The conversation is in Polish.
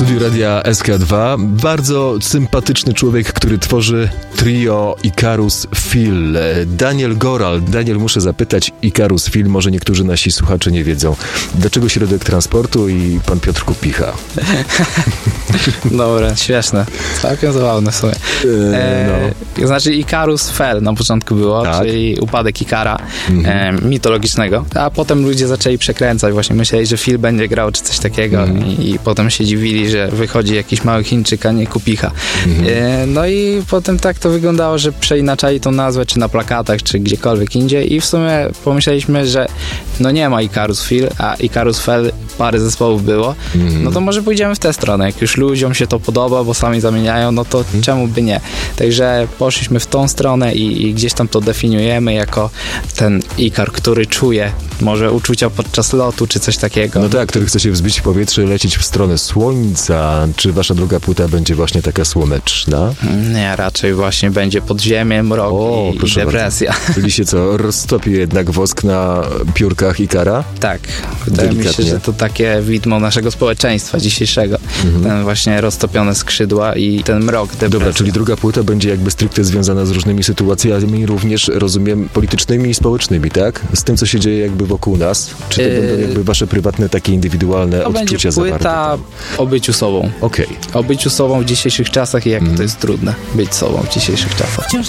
studiu Radia SK2 bardzo sympatyczny człowiek, który tworzy trio Ikarus Phil. Daniel Goral. Daniel, muszę zapytać, Ikarus Phil, może niektórzy nasi słuchacze nie wiedzą. Dlaczego środek transportu i pan Piotr Kupicha? Dobra, śmieszne. Całkiem zabawne w sumie. Znaczy Ikarus Fell na początku było, tak, czyli upadek Ikara mitologicznego, a potem ludzie zaczęli przekręcać, właśnie myśleli, że Phil będzie grał czy coś takiego i potem się dziwili, że wychodzi jakiś mały Chińczyk, a nie Kupicha. No i potem tak to wyglądało, że przeinaczali tą nazwę, czy na plakatach, czy gdziekolwiek indziej i w sumie pomyśleliśmy, że no nie ma Ikarus Phil, a Ikarus Fell, parę zespołów było, no to może pójdziemy w tę stronę. Jak już ludziom się to podoba, bo sami zamieniają, no to czemu by nie? Także poszliśmy w tą stronę i gdzieś tam to definiujemy jako ten Ikar, który czuje może uczucia podczas lotu, czy coś takiego. No tak, który chce się wzbić w powietrze, lecieć w stronę słońca. Czy wasza druga płyta będzie właśnie taka słoneczna? Nie, raczej właśnie będzie podziemie, mrok i depresja. Czyli się co, roztopi jednak wosk na piórkach Ikara? Tak, wydaje mi się, że to takie widmo naszego społeczeństwa dzisiejszego. Ten właśnie roztopione skrzydła i ten mrok, depresja. Dobra, czyli druga płyta będzie jakby stricte związana z różnymi sytuacjami, również, rozumiem, politycznymi i społecznymi, tak? Z tym, co się dzieje jakby wokół nas? Czy to będą jakby wasze prywatne, takie indywidualne odczucia zawarte? To będzie płyta o byciu sobą. Okej. O byciu sobą w dzisiejszych czasach i jak to jest trudne być sobą w dzisiejszych czasach.